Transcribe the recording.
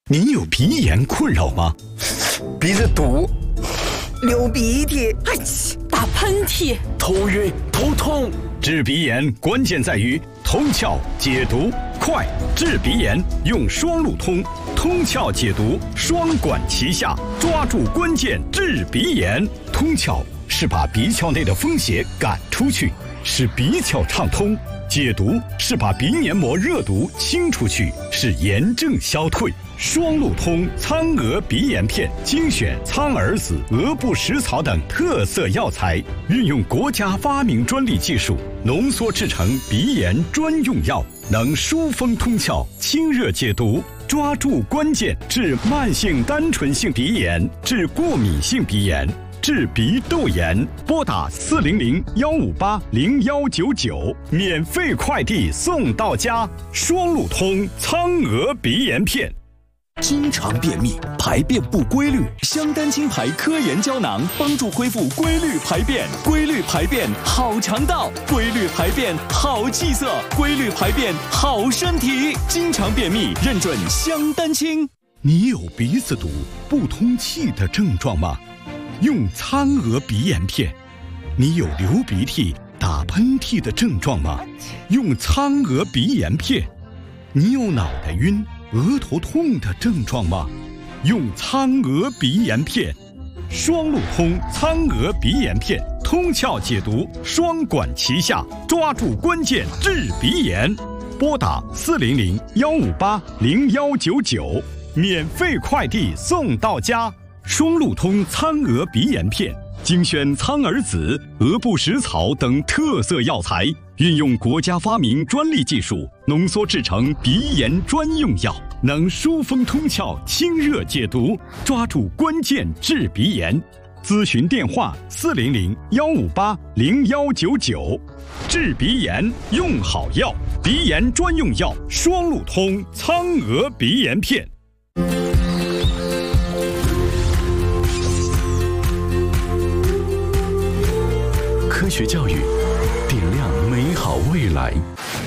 你有鼻炎困扰吗？ 鼻子堵，流鼻涕， 打喷嚏， 头晕头痛。 治鼻炎关键在于通窍解毒快，治鼻炎用双路通，通窍解毒双管齐下，抓住关键治鼻炎。通窍是把鼻窍内的风邪赶出去，使鼻窍畅通；解毒是把鼻黏膜热毒清出去，使炎症消退。双路通苍蛾鼻炎片精选苍耳子、鹅不食草等特色药材，运用国家发明专利技术浓缩制成鼻炎专用药，能疏风通窍、清热解毒，抓住关键治慢性单纯性鼻炎、治过敏性鼻炎、治鼻窦炎。拨打400-158-0199，免费快递送到家。双路通苍蛾鼻炎片。 经常便秘、排便不规律，香丹清排科研胶囊帮助恢复规律排便。规律排便好肠道，规律排便好气色，规律排便好身体。经常便秘认准香丹清。 你有鼻子堵、不通气的症状吗？用苍蛾鼻炎片。你有流鼻涕、打喷嚏的症状吗？用苍蛾鼻炎片。你有脑袋晕、额头痛的症状吗？用苍蛾鼻炎片。双路通苍蛾鼻炎片，通窍解毒双管齐下，抓住关键治鼻炎。拨打400-158-0199，免费快递送到家。双路通苍蛾鼻炎片精选苍耳子、鹅不食草等特色药材，运用国家发明专利技术浓缩制成鼻炎专用药，能疏风通窍、清热解毒，抓住关键治鼻炎。咨询电话400-158-0199。治鼻炎用好药，鼻炎专用药双路通苍蛾鼻炎片。 科学教育，点亮美好未来。